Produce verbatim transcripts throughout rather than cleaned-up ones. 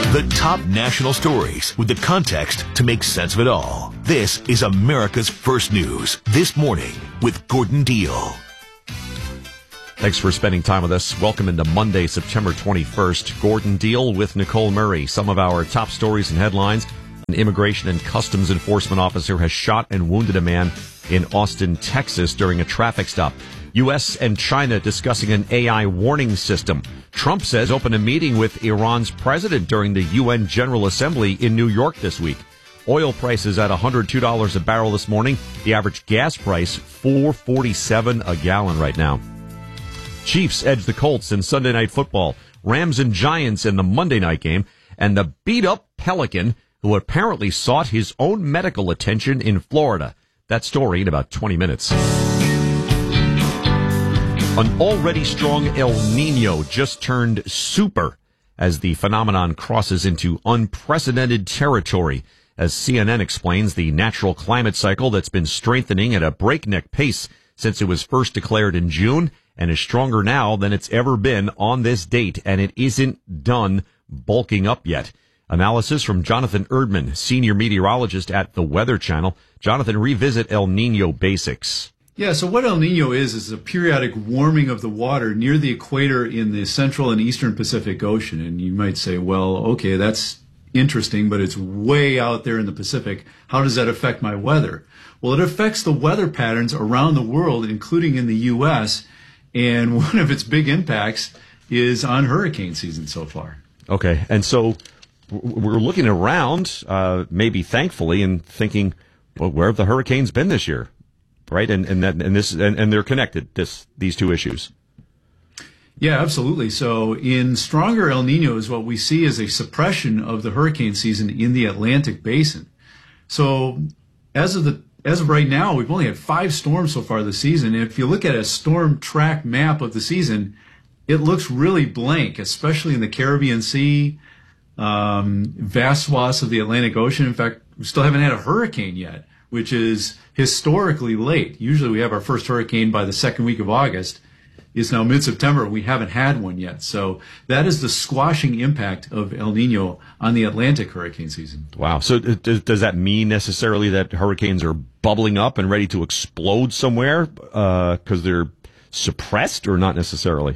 The top national stories with the context to make sense of it all. This is America's First News This Morning with Gordon Deal. Thanks for spending time with us. Welcome into Monday, September twenty-first. Gordon Deal with Nicole Murray. Some of our top stories and headlines. An immigration and customs enforcement officer has shot and wounded a man in Austin, Texas during a traffic stop. U S and China discussing an A I warning system. Trump says open a meeting with Iran's president during the U N General Assembly in New York this week. Oil prices at one hundred two dollars a barrel this morning. The average gas price, four forty-seven a gallon right now. Chiefs edge the Colts in Sunday Night Football. Rams and Giants in the Monday night game. And the beat-up Pelican, who apparently sought his own medical attention in Florida. That story in about twenty minutes. An already strong El Nino just turned super as the phenomenon crosses into unprecedented territory. As C N N explains, the natural climate cycle that's been strengthening at a breakneck pace since it was first declared in June and is stronger now than it's ever been on this date, and it isn't done bulking up yet. Analysis from Jonathan Erdman, senior meteorologist at the Weather Channel. Jonathan, revisit El Nino basics. Yeah, so what El Nino is, is a periodic warming of the water near the equator in the central and eastern Pacific Ocean. And you might say, well, okay, that's interesting, but it's way out there in the Pacific. How does that affect my weather? Well, it affects the weather patterns around the world, including in the U S, and one of its big impacts is on hurricane season so far. Okay, and so we're looking around, uh, maybe thankfully, and thinking, well, where have the hurricanes been this year? Right, and and that, and this and, and they're connected. This these two issues. Yeah, absolutely. So in stronger El Ninos, what we see is a suppression of the hurricane season in the Atlantic Basin. So as of the as of right now, we've only had five storms so far this season. And if you look at a storm track map of the season, it looks really blank, especially in the Caribbean Sea, um, vast swaths of the Atlantic Ocean. In fact, we still haven't had a hurricane yet, which is historically late. Usually we have our first hurricane by the second week of August. It's now mid-September. We haven't had one yet. So that is the squashing impact of El Nino on the Atlantic hurricane season. Wow. So does, does that mean necessarily that hurricanes are bubbling up and ready to explode somewhere because uh, they're suppressed, or not necessarily?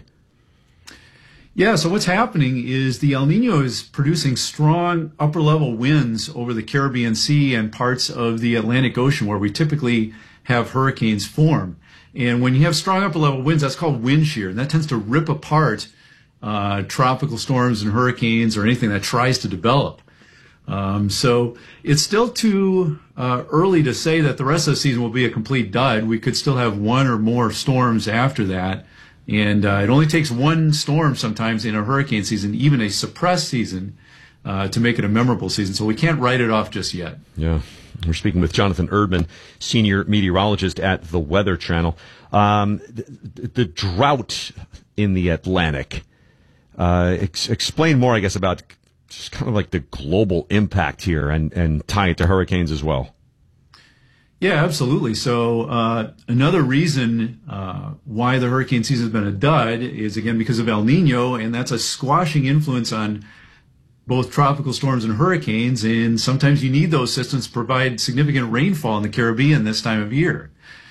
Yeah, so what's happening is the El Nino is producing strong upper-level winds over the Caribbean Sea and parts of the Atlantic Ocean where we typically have hurricanes form. And when you have strong upper-level winds, that's called wind shear, and that tends to rip apart uh, tropical storms and hurricanes or anything that tries to develop. Um, so it's still too uh, early to say that the rest of the season will be a complete dud. We could still have one or more storms after that. And uh, it only takes one storm sometimes in a hurricane season, even a suppressed season, uh, to make it a memorable season. So we can't write it off just yet. Yeah. We're speaking with Jonathan Erdman, senior meteorologist at the Weather Channel. Um, the, the drought in the Atlantic. Uh, ex- explain more, I guess, about just kind of like the global impact here and, and tie it to hurricanes as well. Yeah, absolutely. So uh, another reason uh, why the hurricane season has been a dud is, again, because of El Nino, and that's a squashing influence on both tropical storms and hurricanes, and sometimes you need those systems to provide significant rainfall in the Caribbean this time of year.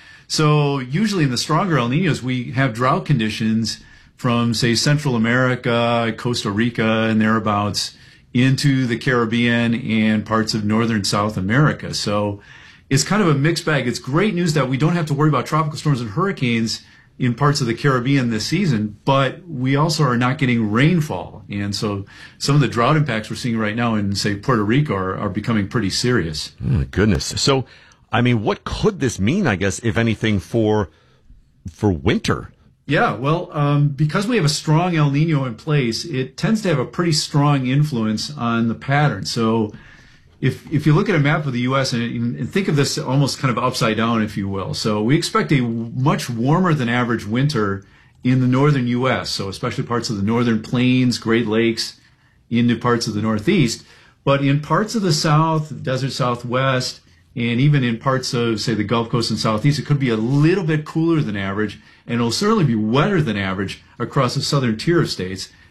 So usually in the stronger El Ninos, we have drought conditions from, say, Central America, Costa Rica, and thereabouts into the Caribbean and parts of northern South America. So it's kind of a mixed bag. It's great news that we don't have to worry about tropical storms and hurricanes in parts of the Caribbean this season, but we also are not getting rainfall. And so some of the drought impacts we're seeing right now in, say, Puerto Rico are, are becoming pretty serious. Oh, my goodness. So, I mean, what could this mean, I guess, if anything, for for winter? Yeah, well, um, because we have a strong El Nino in place, it tends to have a pretty strong influence on the pattern. So If if you look at a map of the U S and, and think of this almost kind of upside down, if you will. So we expect a much warmer than average winter in the northern U S, so especially parts of the northern plains, Great Lakes, into parts of the Northeast. But in parts of the South, desert Southwest, and even in parts of, say, the Gulf Coast and Southeast, it could be a little bit cooler than average, and it'll certainly be wetter than average across the southern tier of states.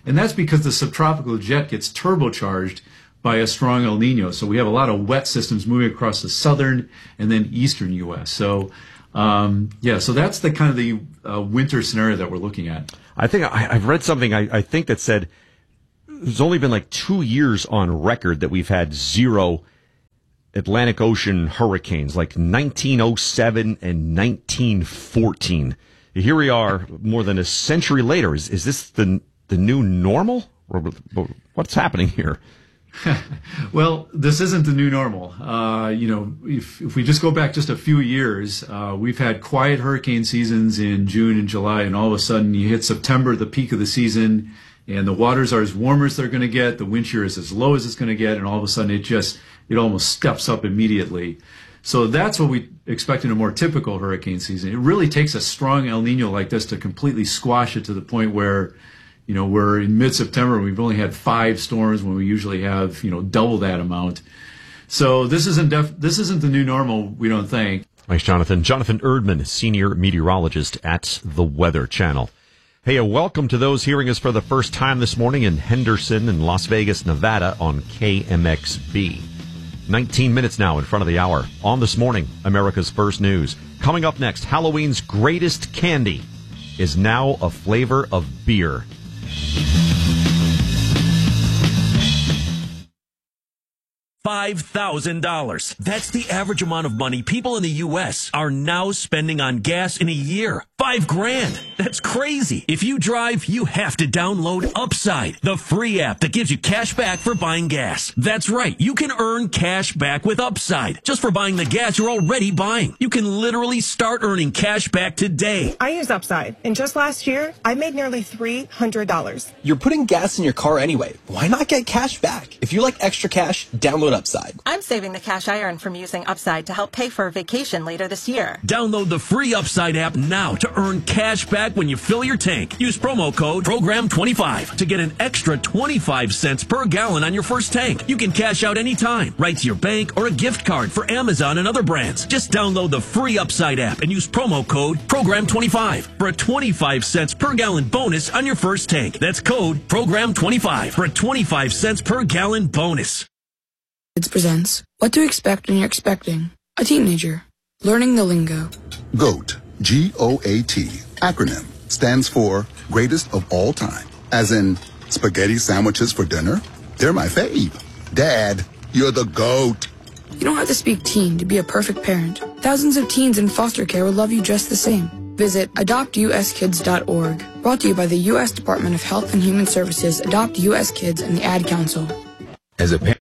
And that's because the subtropical jet gets turbocharged by a strong El Nino. So we have a lot of wet systems moving across the southern and then eastern U S. So, um, yeah, so that's the kind of the uh, winter scenario that we're looking at. I think I, I've read something I, I think that said there's only been like two years on record that we've had zero Atlantic Ocean hurricanes, like nineteen oh seven and nineteen fourteen. Here we are more than a century later. Is, is this the the new normal? Or what's happening here? Well, this isn't the new normal. Uh, you know, if, if we just go back just a few years, uh, we've had quiet hurricane seasons in June and July, and all of a sudden you hit September, the peak of the season, and the waters are as warm as they're going to get, the wind shear is as low as it's going to get, and all of a sudden it just, it almost steps up immediately. So that's what we expect in a more typical hurricane season. It really takes a strong El Nino like this to completely squash it to the point where, you know, we're in mid-September and we've only had five storms when we usually have, you know, double that amount. So this isn't def- this isn't the new normal, we don't think. Thanks, Jonathan. Jonathan Erdman, senior meteorologist at the Weather Channel. Hey, a welcome to those hearing us for the first time this morning in Henderson and Las Vegas, Nevada on K M X B. nineteen minutes now in front of the hour. On This Morning, America's First News. Coming up next, Halloween's greatest candy is now a flavor of beer. five thousand dollars. That's the average amount of money people in the U S are now spending on gas in a year. Five grand. That's crazy. If you drive, you have to download Upside, the free app that gives you cash back for buying gas. That's right. You can earn cash back with Upside just for buying the gas you're already buying. You can literally start earning cash back today. I use Upside, and just last year, I made nearly three hundred dollars. You're putting gas in your car anyway. Why not get cash back? If you like extra cash, download Upside. I'm saving the cash I earn from using Upside to help pay for a vacation later this year. Download the free Upside app now to earn cash back when you fill your tank. Use promo code program twenty-five to get an extra twenty-five cents per gallon on your first tank. You can cash out anytime, right to your bank or a gift card for Amazon and other brands. Just download the free Upside app and use promo code program twenty-five for a twenty-five cents per gallon bonus on your first tank. That's code program twenty-five for a twenty-five cents per gallon bonus. Kids presents What to Expect When You're Expecting a Teenager. Learning the Lingo. GOAT, G O A T, acronym, stands for Greatest of All Time. As in, spaghetti sandwiches for dinner? They're my fave. Dad, you're the GOAT. You don't have to speak teen to be a perfect parent. Thousands of teens in foster care will love you just the same. Visit adopt u s kids dot org. Brought to you by the U S Department of Health and Human Services, Adopt U S Kids, and the Ad Council. As a parent,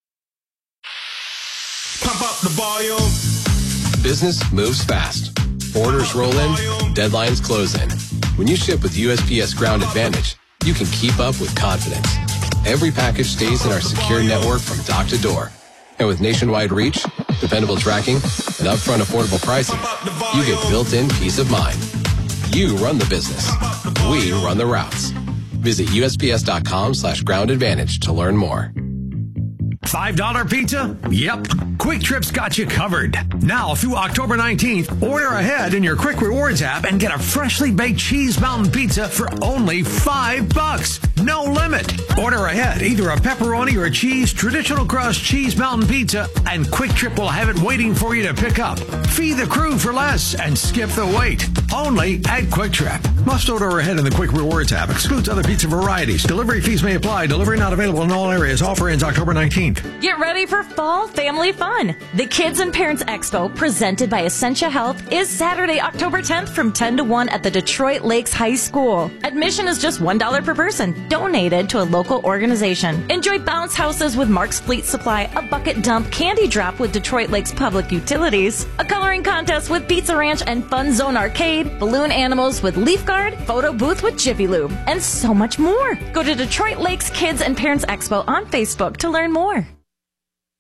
pump up the volume. Business moves fast. Orders roll in, deadlines close in. When you ship with U S P S Ground Advantage, you can keep up with confidence. Every package stays in our secure network from dock to door. And with nationwide reach, dependable tracking, and upfront affordable pricing, you get built-in peace of mind. You run the business. We run the routes. Visit U S P S dot com slash ground advantage to learn more. five dollar pizza? Yep. Quick Trip's got you covered. Now through October nineteenth, order ahead in your Quick Rewards app and get a freshly baked cheese mountain pizza for only five bucks. No limit. Order ahead either a pepperoni or a cheese traditional crust cheese mountain pizza, and Quick Trip will have it waiting for you to pick up. Feed the crew for less and skip the wait. Only at Quick Trip. Must order ahead in the Quick Rewards app. Excludes other pizza varieties. Delivery fees may apply. Delivery not available in all areas. Offer ends October nineteenth. Get ready for fall family fun. The Kids and Parents Expo, presented by Essentia Health, is Saturday, October tenth from ten to one at the Detroit Lakes High School. Admission is just one dollar per person, donated to a local organization. Enjoy bounce houses with Mark's Fleet Supply, a bucket dump candy drop with Detroit Lakes Public Utilities, a coloring contest with Pizza Ranch and Fun Zone Arcade, balloon animals with Leaf Guard, photo booth with Jiffy Lube, and so much more. Go to Detroit Lakes Kids and Parents Expo on Facebook to learn more.